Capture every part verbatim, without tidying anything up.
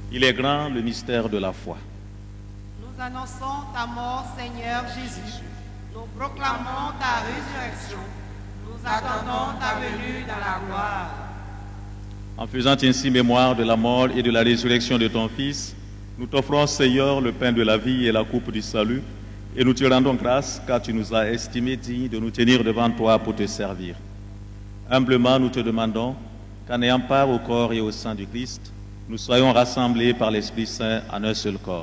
Il est grand le mystère de la foi. Nous annonçons ta mort, Seigneur Jésus. Nous proclamons ta résurrection. Nous attendons ta venue dans la gloire. En faisant ainsi mémoire de la mort et de la résurrection de ton Fils, nous t'offrons, Seigneur, le pain de la vie et la coupe du salut, et nous te rendons grâce car tu nous as estimés dignes de nous tenir devant toi pour te servir. Humblement, nous te demandons qu'en ayant part au corps et au sang du Christ, nous soyons rassemblés par l'Esprit Saint en un seul corps.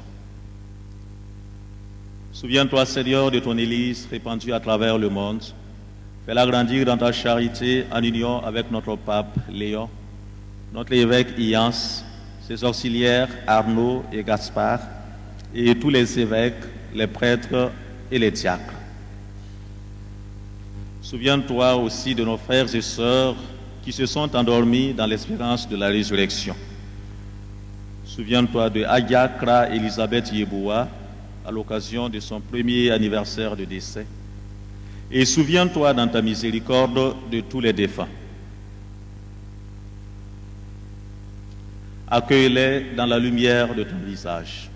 Souviens-toi, Seigneur, de ton Église répandue à travers le monde. Fais-la grandir dans ta charité en union avec notre pape Léon, notre évêque Iance, ses auxiliaires Arnaud et Gaspard, et tous les évêques, les prêtres et les diacres. Souviens-toi aussi de nos frères et sœurs qui se sont endormis dans l'espérance de la résurrection. Souviens-toi de Ayakra Elisabeth Yeboua à l'occasion de son premier anniversaire de décès. Et souviens-toi dans ta miséricorde de tous les défunts. Accueille-les dans la lumière de ton visage.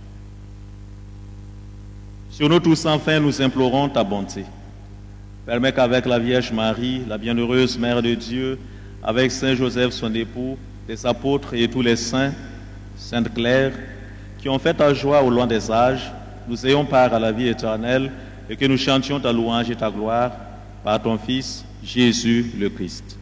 Sur nous tous, enfin, nous implorons ta bonté. Permets qu'avec la Vierge Marie, la bienheureuse Mère de Dieu, avec Saint Joseph, son époux, les apôtres et tous les saints, Sainte Claire, qui ont fait ta joie au long des âges, nous ayons part à la vie éternelle et que nous chantions ta louange et ta gloire par ton Fils, Jésus le Christ.